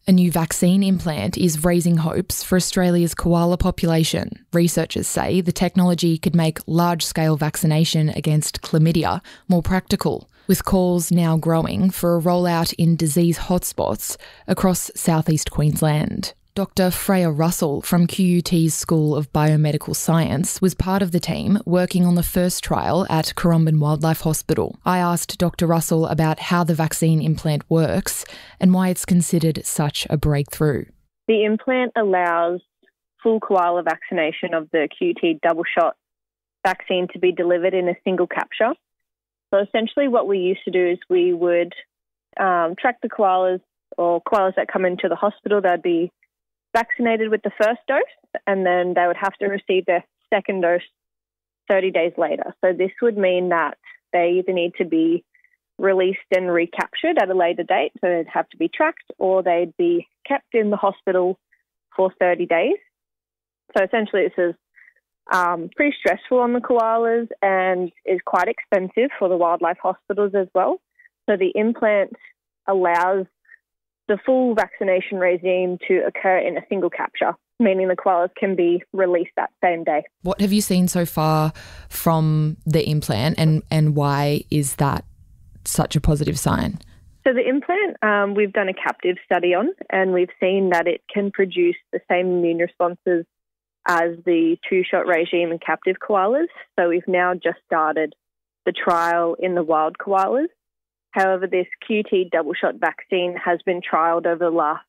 A new vaccine implant is raising hopes for Australia's koala population. Researchers say the technology could make large-scale vaccination against chlamydia more practical, with calls now growing for a rollout in disease hotspots across southeast Queensland. Dr. Freya Russell from QUT's School of Biomedical Science was part of the team working on the first trial at Currumbin Wildlife Hospital. I asked Dr. Russell about how the vaccine implant works and why it's considered such a breakthrough. The implant allows full koala vaccination of the QT double shot vaccine to be delivered in a single capture. So essentially what we used to do is we would track the koalas or koalas that come into the hospital. They'd be vaccinated with the first dose, and then they would have to receive their second dose 30 days later. So this would mean that they either need to be released and recaptured at a later date, so they'd have to be tracked, or they'd be kept in the hospital for 30 days. So essentially this is pretty stressful on the koalas and is quite expensive for the wildlife hospitals as well. So the implant allows the full vaccination regime to occur in a single capture, meaning the koalas can be released that same day. What have you seen so far from the implant, and why is that such a positive sign? So the implant we've done a captive study on, and we've seen that it can produce the same immune responses as the two-shot regime in captive koalas. So we've now just started the trial in the wild koalas. However, this QT double shot vaccine has been trialled over the last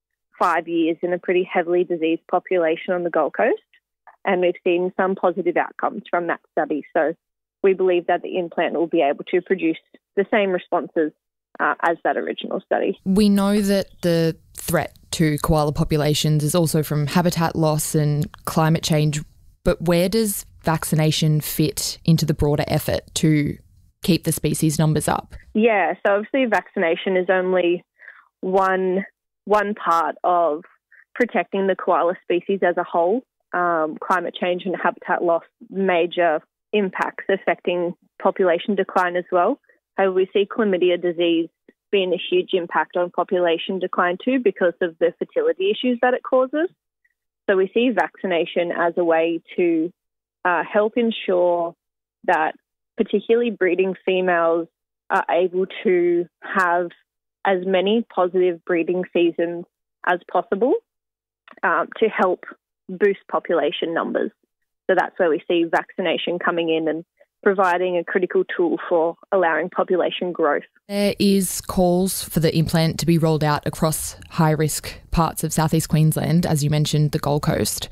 5 years in a pretty heavily diseased population on the Gold Coast, and we've seen some positive outcomes from that study. So we believe that the implant will be able to produce the same responses as that original study. We know that the threat to koala populations is also from habitat loss and climate change, but where does vaccination fit into the broader effort to keep the species numbers up? Yeah, so obviously vaccination is only one part of protecting the koala species as a whole. Climate change and habitat loss, major impacts affecting population decline as well. However, we see chlamydia disease being a huge impact on population decline too because of the fertility issues that it causes. So we see vaccination as a way to help ensure that particularly breeding females are able to have as many positive breeding seasons as possible to help boost population numbers. So that's where we see vaccination coming in and providing a critical tool for allowing population growth. There is calls for the implant to be rolled out across high-risk parts of southeast Queensland, as you mentioned, the Gold Coast.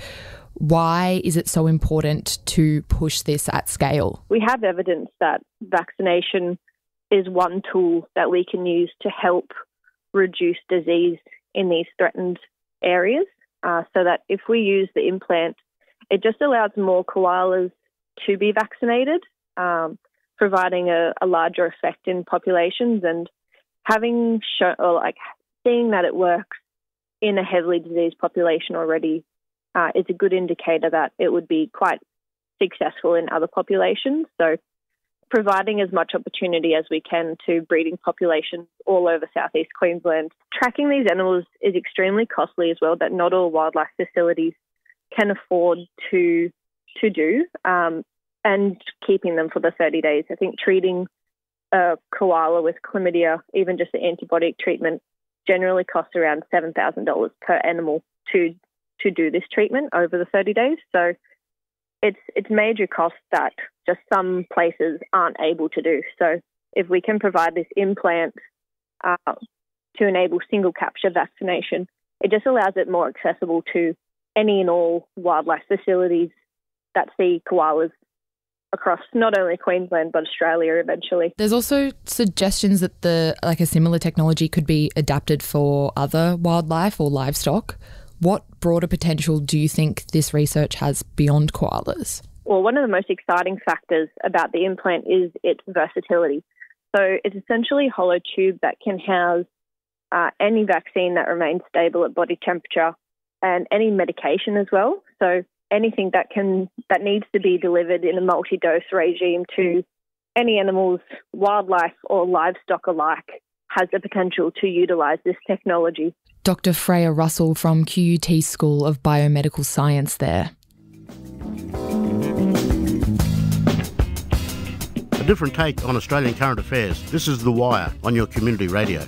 Why is it so important to push this at scale? We have evidence that vaccination is one tool that we can use to help reduce disease in these threatened areas, so that if we use the implant, it just allows more koalas to be vaccinated, providing a larger effect in populations, and seeing that it works in a heavily diseased population already is a good indicator that it would be quite successful in other populations. So providing as much opportunity as we can to breeding populations all over southeast Queensland. Tracking these animals is extremely costly as well, that not all wildlife facilities can afford to do, and keeping them for the 30 days. I think treating a koala with chlamydia, even just the antibiotic treatment, generally costs around $7,000 per animal to do this treatment over the 30 days. So it's major costs that just some places aren't able to do. So if we can provide this implant to enable single capture vaccination, it just allows it more accessible to any and all wildlife facilities that see koalas across not only Queensland but Australia eventually. There's also suggestions that a similar technology could be adapted for other wildlife or livestock. What broader potential do you think this research has beyond koalas? Well, one of the most exciting factors about the implant is its versatility. So it's essentially a hollow tube that can house any vaccine that remains stable at body temperature and any medication as well. So anything that needs to be delivered in a multi-dose regime to any animals, wildlife or livestock alike, has the potential to utilise this technology. Dr. Freya Russell from QUT School of Biomedical Science there. A different take on Australian current affairs. This is The Wire on your community radio.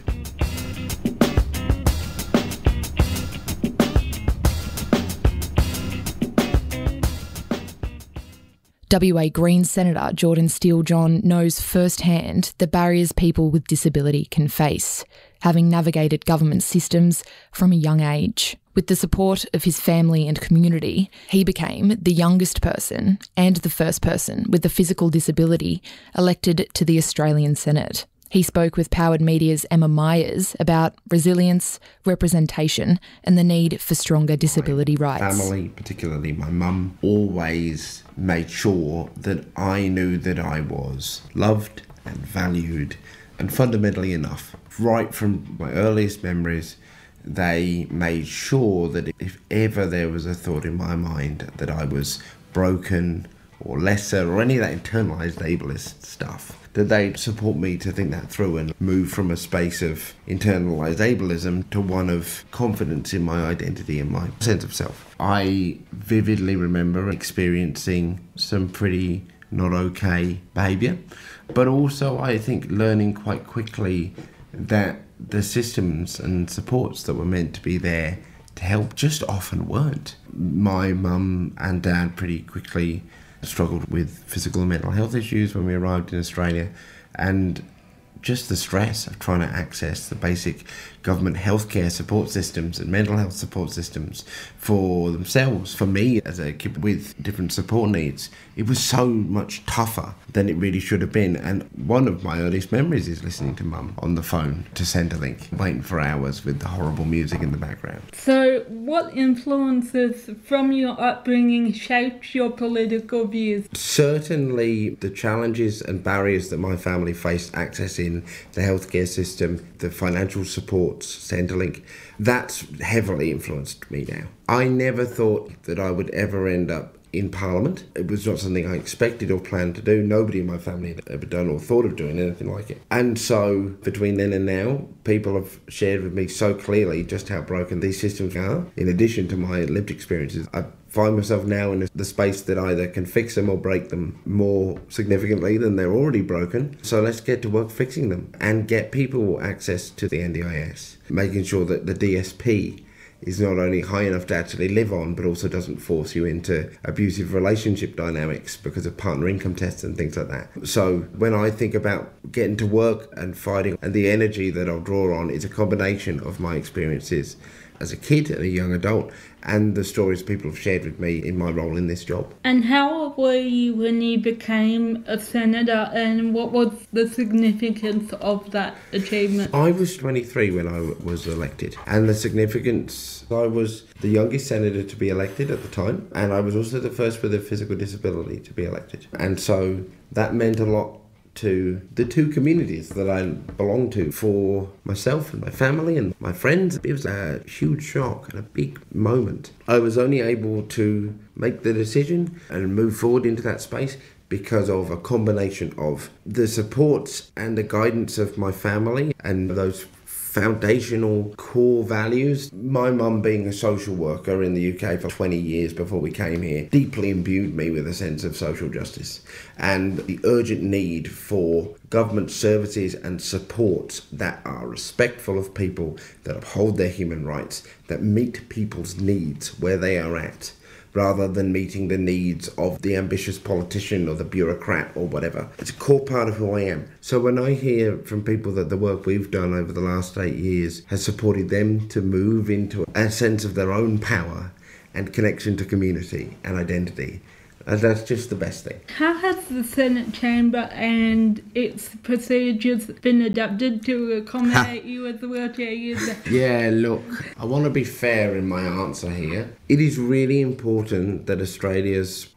WA Greens Senator Jordan Steele-John knows firsthand the barriers people with disability can face, having navigated government systems from a young age. With the support of his family and community, he became the youngest person and the first person with a physical disability elected to the Australian Senate. He spoke with Powered Media's Emma Myers about resilience, representation, and the need for stronger disability rights. Family, particularly my mum, always made sure that I knew that I was loved and valued and fundamentally enough. Right from my earliest memories, they made sure that if ever there was a thought in my mind that I was broken or lesser or any of that internalised ableist stuff, that they'd support me to think that through and move from a space of internalised ableism to one of confidence in my identity and my sense of self. I vividly remember experiencing some pretty not okay behaviour, but also I think learning quite quickly that the systems and supports that were meant to be there to help just often weren't. My mum and dad pretty quickly struggled with physical and mental health issues when we arrived in Australia, and just the stress of trying to access the basic government healthcare support systems and mental health support systems for themselves. For me, as a kid with different support needs, it was so much tougher than it really should have been. And one of my earliest memories is listening to Mum on the phone to Centrelink, waiting for hours with the horrible music in the background. So what influences from your upbringing shaped your political views? Certainly the challenges and barriers that my family faced accessing the healthcare system, the financial supports, Centrelink, that's heavily influenced me now. I never thought that I would ever end up in Parliament. It was not something I expected or planned to do. Nobody in my family had ever done or thought of doing anything like it. And so between then and now, people have shared with me so clearly just how broken these systems are. In addition to my lived experiences, I find myself now in the space that either can fix them or break them more significantly than they're already broken. So let's get to work fixing them and get people access to the NDIS, making sure that the DSP is not only high enough to actually live on, but also doesn't force you into abusive relationship dynamics because of partner income tests and things like that. So when I think about getting to work and fighting, and the energy that I'll draw on is a combination of my experiences as a kid and a young adult, and the stories people have shared with me in my role in this job. And how old were you when you became a senator, and what was the significance of that achievement? I was 23 when I was elected, and the significance, I was the youngest senator to be elected at the time, and I was also the first with a physical disability to be elected. And so that meant a lot to the two communities that I belong to, for myself and my family and my friends. It was a huge shock and a big moment. I was only able to make the decision and move forward into that space because of a combination of the supports and the guidance of my family and those foundational core values. My mum, being a social worker in the UK for 20 years before we came here, deeply imbued me with a sense of social justice and the urgent need for government services and supports that are respectful of people, that uphold their human rights, that meet people's needs where they are at, rather than meeting the needs of the ambitious politician or the bureaucrat or whatever. It's a core part of who I am. So when I hear from people that the work we've done over the last 8 years has supported them to move into a sense of their own power and connection to community and identity, that's just the best thing. How has the Senate chamber and its procedures been adapted to accommodate you as a wheelchair user? Yeah, look, I want to be fair in my answer here. It is really important that Australia's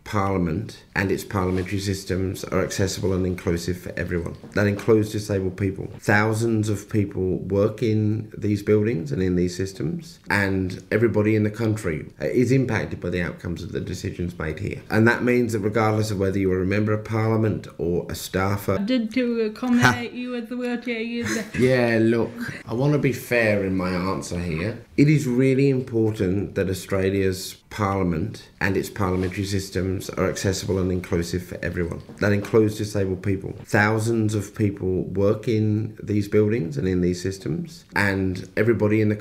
Parliament and its parliamentary systems are accessible and inclusive for everyone. That includes disabled people. Thousands of people work in these buildings and in these systems, and everybody in the country is impacted by the outcomes of the decisions made here. And that means that regardless of whether you're a member of Parliament or a staffer... I did to accommodate you as a wheelchair user. Yeah, look, I want to be fair in my answer here. It is really important that Australia's Parliament and its parliamentary systems are accessible and inclusive for everyone. That includes disabled people. Thousands of people work in these buildings and in these systems, and everybody in the